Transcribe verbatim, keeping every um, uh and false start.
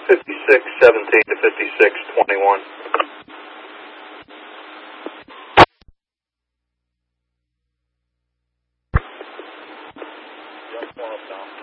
fifty-six seventeen to fifty-six twenty-one. Yep, one up down.